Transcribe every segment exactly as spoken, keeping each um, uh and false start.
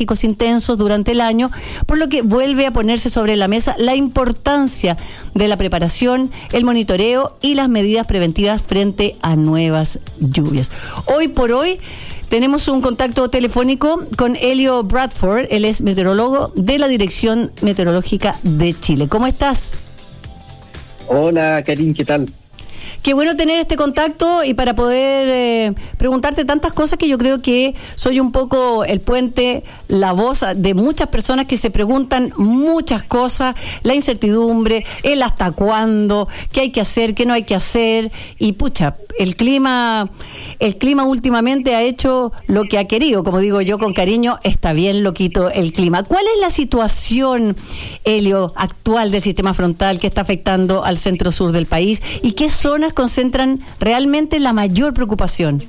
meteorológicos intensos durante el año, por lo que vuelve a ponerse sobre la mesa la importancia de la preparación, el monitoreo y las medidas preventivas frente a nuevas lluvias. Hoy por hoy tenemos un contacto telefónico con Elio Bradford, él es meteorólogo de la Dirección Meteorológica de Chile. ¿Cómo estás? Hola, Karin, ¿qué tal? Qué bueno tener este contacto y para poder eh, preguntarte tantas cosas que yo creo que soy un poco el puente, la voz de muchas personas que se preguntan muchas cosas, la incertidumbre, el hasta cuándo, qué hay que hacer, qué no hay que hacer y pucha, el clima, el clima últimamente ha hecho lo que ha querido, como digo yo con cariño, está bien loquito el clima. ¿Cuál es la situación, Elio, actual del sistema frontal que está afectando al centro sur del país y qué zonas concentran realmente la mayor preocupación?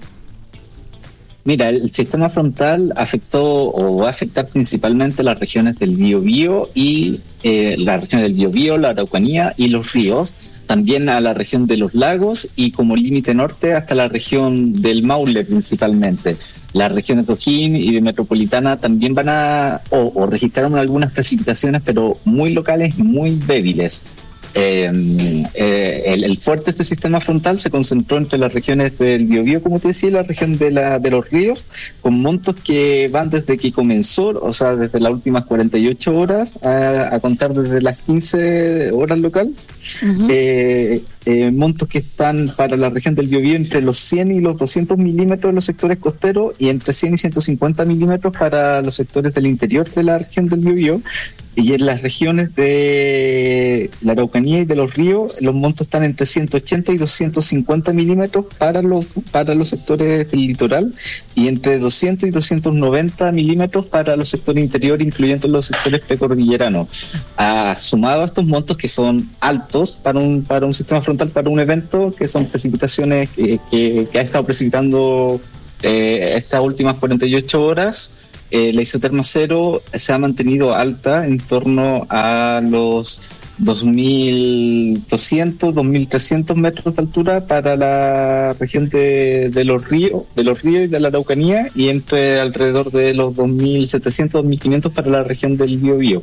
Mira, el sistema frontal afectó o va a afectar principalmente las regiones del Biobío y eh, la región del Biobío, la Araucanía y los ríos, también a la región de los lagos y como límite norte hasta la región del Maule principalmente. Las regiones de O'Higgins y de Metropolitana también van a o, o registraron algunas precipitaciones, pero muy locales y muy débiles. Eh, eh, el, el fuerte de este sistema frontal se concentró entre las regiones del Biobío, como te decía, y la región de, la, de los ríos, con montos que van desde que comenzó, o sea, desde las últimas cuarenta y ocho horas, a, a contar desde las quince horas local, uh-huh. eh, eh, montos que están para la región del Biobío entre los cien y los doscientos milímetros en los sectores costeros y entre cien y ciento cincuenta milímetros para los sectores del interior de la región del Biobío. Y en las regiones de la Araucanía y de los ríos, los montos están entre ciento ochenta y doscientos cincuenta milímetros para los para los sectores del litoral y entre doscientos y doscientos noventa milímetros para los sectores interiores, incluyendo los sectores precordilleranos. Ah, sumado a estos montos que son altos para un para un sistema frontal, para un evento, que son precipitaciones que, que, que ha estado precipitando eh, estas últimas cuarenta y ocho horas, Eh, la isoterma cero se ha mantenido alta en torno a los dos mil doscientos, dos mil trescientos metros de altura para la región de, de los ríos, de los ríos y de la Araucanía, y entre alrededor de los dos mil setecientos, dos mil quinientos para la región del Biobío.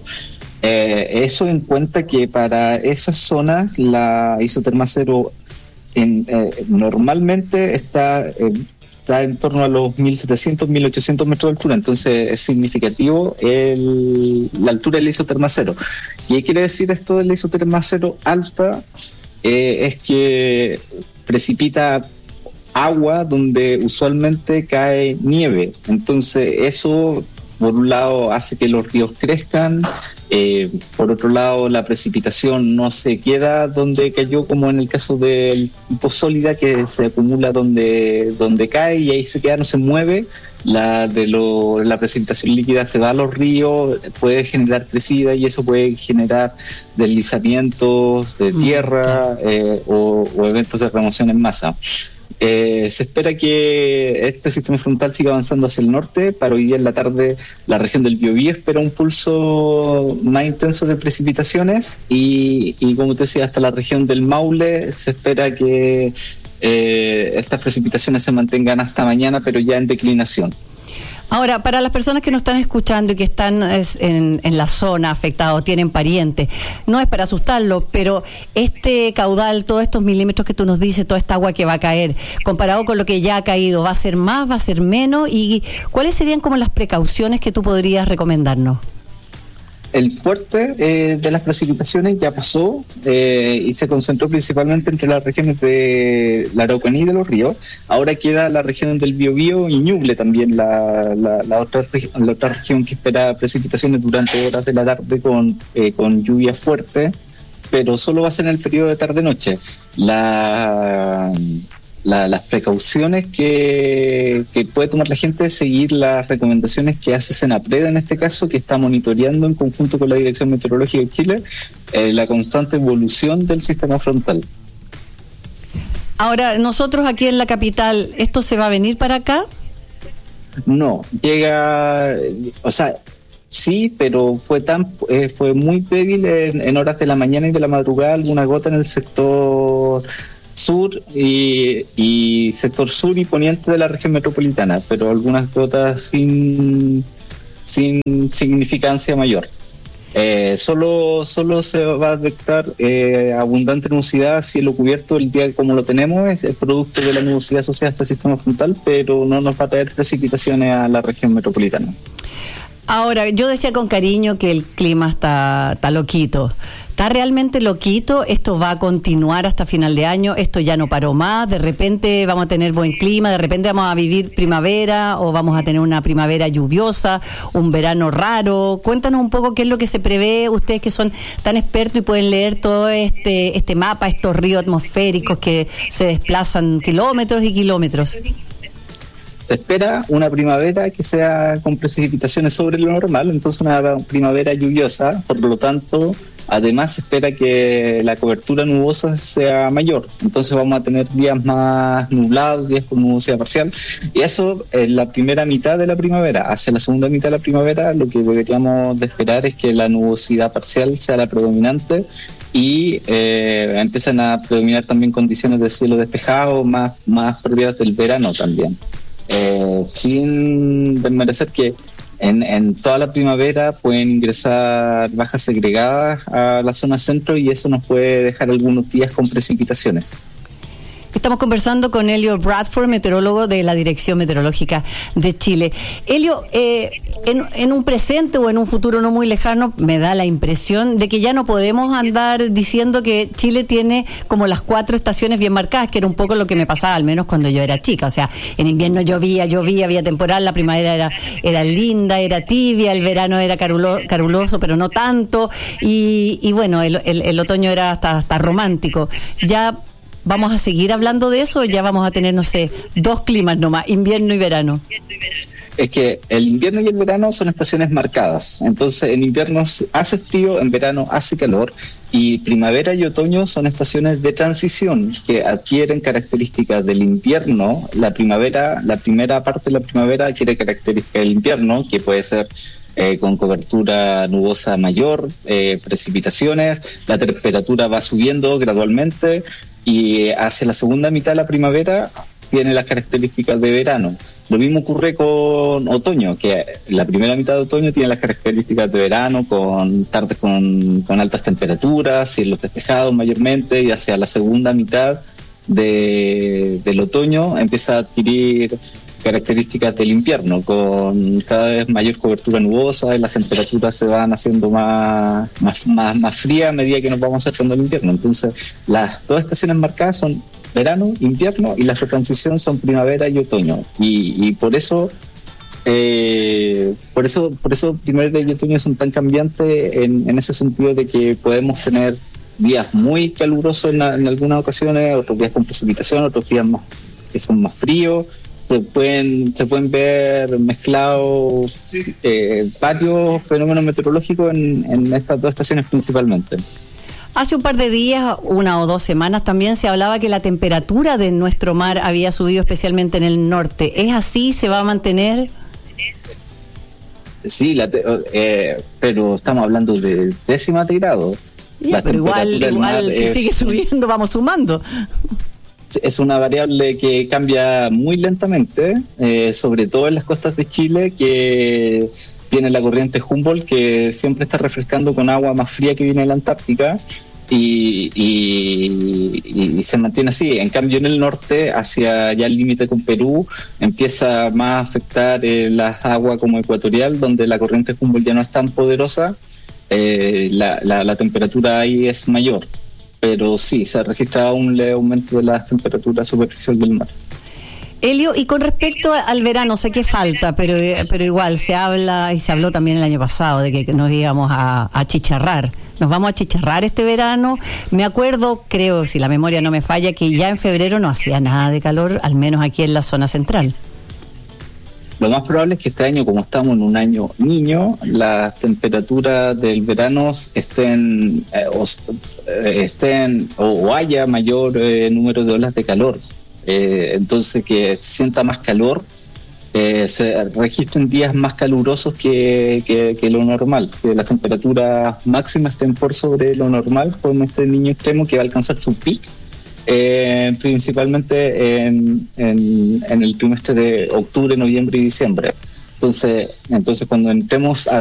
Eh, eso en cuenta que para esas zonas la isoterma cero en, eh, normalmente está eh, está en torno a los mil setecientos, mil ochocientos metros de altura, entonces es significativo el, la altura de la isoterma cero. ¿Qué quiere decir esto de la isoterma cero alta? Eh, es que precipita agua donde usualmente cae nieve, entonces eso por un lado hace que los ríos crezcan, eh, por otro lado la precipitación no se queda donde cayó, como en el caso del tipo sólida, que se acumula donde donde cae y ahí se queda, no se mueve. La de lo, la precipitación líquida se va a los ríos, puede generar crecida y eso puede generar deslizamientos de tierra eh, o, o eventos de remoción en masa. Eh, se espera que este sistema frontal siga avanzando hacia el norte. Para hoy día en la tarde la región del Biobío espera un pulso más intenso de precipitaciones y, y como te decía, hasta la región del Maule se espera que eh, estas precipitaciones se mantengan hasta mañana, pero ya en declinación. Ahora, para las personas que nos están escuchando y que están en, en la zona afectada o tienen parientes, no es para asustarlos, pero este caudal, todos estos milímetros que tú nos dices, toda esta agua que va a caer, comparado con lo que ya ha caído, ¿va a ser más, va a ser menos? ¿Y cuáles serían como las precauciones que tú podrías recomendarnos? El fuerte eh, de las precipitaciones ya pasó eh, y se concentró principalmente entre las regiones de la Araucanía y de los ríos. Ahora queda la región del Biobío y Ñuble también, la, la, la, otra, la otra región que espera precipitaciones durante horas de la tarde con, eh, con lluvia fuerte, pero solo va a ser en el periodo de tarde-noche. La... La, las precauciones que, que puede tomar la gente es seguir las recomendaciones que hace Senapred en este caso, que está monitoreando en conjunto con la Dirección Meteorológica de Chile eh, la constante evolución del sistema frontal. Ahora, nosotros aquí en la capital, ¿esto se va a venir para acá? No, llega, o sea, sí, pero fue tan eh, fue muy débil en, en horas de la mañana y de la madrugada, alguna gota en el sector sur y, y sector sur y poniente de la región metropolitana, pero algunas gotas sin sin significancia mayor. Eh, solo solo se va a detectar eh, abundante nubosidad, cielo cubierto el día como lo tenemos, es el producto de la nubosidad asociada a este sistema frontal, pero no nos va a traer precipitaciones a la región metropolitana. Ahora, yo decía con cariño que el clima está, está loquito. ¿Está realmente loquito? ¿Esto va a continuar hasta final de año? ¿Esto ya no paró más? ¿De repente vamos a tener buen clima? ¿De repente vamos a vivir primavera? ¿O vamos a tener una primavera lluviosa? ¿Un verano raro? Cuéntanos un poco qué es lo que se prevé. Ustedes que son tan expertos y pueden leer todo este, este mapa, estos ríos atmosféricos que se desplazan kilómetros y kilómetros. Se espera una primavera que sea con precipitaciones sobre lo normal, entonces una primavera lluviosa, por lo tanto, además se espera que la cobertura nubosa sea mayor, entonces vamos a tener días más nublados, días con nubosidad parcial, y eso en la primera mitad de la primavera. Hacia la segunda mitad de la primavera lo que deberíamos de esperar es que la nubosidad parcial sea la predominante y eh, empiezan a predominar también condiciones de cielo despejado más, más propias del verano también. Eh, sin desmerecer que en, en toda la primavera pueden ingresar bajas segregadas a la zona centro y eso nos puede dejar algunos días con precipitaciones. Estamos conversando con Elio Bradford, meteorólogo de la Dirección Meteorológica de Chile. Elio, eh, en, en un presente o en un futuro no muy lejano, me da la impresión de que ya no podemos andar diciendo que Chile tiene como las cuatro estaciones bien marcadas, que era un poco lo que me pasaba, al menos cuando yo era chica. O sea, en invierno llovía, llovía, había temporal, la primavera era, era linda, era tibia, el verano era carulo, caruloso, pero no tanto, y, y bueno, el, el, el otoño era hasta, hasta romántico. Ya ¿vamos a seguir hablando de eso o ya vamos a tener, no sé, dos climas nomás, invierno y verano? Es que el invierno y el verano son estaciones marcadas, entonces en invierno hace frío, en verano hace calor, y primavera y otoño son estaciones de transición que adquieren características del invierno. La primavera, la primera parte de la primavera adquiere características del invierno, que puede ser Eh, con cobertura nubosa mayor, eh, precipitaciones, la temperatura va subiendo gradualmente y hacia la segunda mitad de la primavera tiene las características de verano. Lo mismo ocurre con otoño, que la primera mitad de otoño tiene las características de verano, con tardes con, con altas temperaturas, cielos despejados mayormente, y hacia la segunda mitad de, del otoño empieza a adquirir características del invierno, con cada vez mayor cobertura nubosa y las temperaturas se van haciendo más, más, más, más frías a medida que nos vamos acercando al invierno. Entonces, las dos estaciones marcadas son verano, invierno, y las de transición son primavera y otoño. Y, y por eso, eh, por eso, por eso primavera y otoño son tan cambiantes en, en ese sentido de que podemos tener días muy calurosos en, en algunas ocasiones, otros días con precipitación, otros días más que son más fríos. Se pueden se pueden ver mezclados eh, varios fenómenos meteorológicos en, en estas dos estaciones principalmente. Hace un par de días, una o dos semanas, también se hablaba que la temperatura de nuestro mar había subido, especialmente en el norte. ¿Es así? ¿Se va a mantener? Sí, la te, eh, pero estamos hablando de décimas de grado. Yeah, pero igual, igual si es... sigue subiendo, vamos sumando. Es una variable que cambia muy lentamente, eh, sobre todo en las costas de Chile, que tiene la corriente Humboldt, que siempre está refrescando con agua más fría que viene de la Antártica, y, y, y, y se mantiene así. En cambio, en el norte, hacia ya el límite con Perú, empieza más a afectar eh, las aguas como ecuatorial, donde la corriente Humboldt ya no es tan poderosa, eh, la, la, la temperatura ahí es mayor. Pero sí, se ha registrado un leve aumento de las temperaturas superficiales del mar. Elio, y con respecto al verano, sé que falta, pero pero igual se habla, y se habló también el año pasado, de que nos íbamos a, a chicharrar. Nos vamos a chicharrar este verano. Me acuerdo, creo, si la memoria no me falla, que ya en febrero no hacía nada de calor, al menos aquí en la zona central. Lo más probable es que este año, como estamos en un año niño, las temperaturas del verano estén, eh, o, eh, estén o, o haya mayor eh, número de olas de calor. Eh, entonces, que se sienta más calor, eh, se registren días más calurosos que, que, que lo normal, que las temperaturas máximas estén por sobre lo normal con este niño extremo que va a alcanzar su pico. Eh, principalmente en, en, en el trimestre de octubre, noviembre y diciembre. Entonces, entonces cuando entremos a